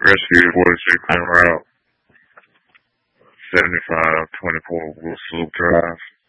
Rescue 46 en route, 7524 Will Sloop Drive.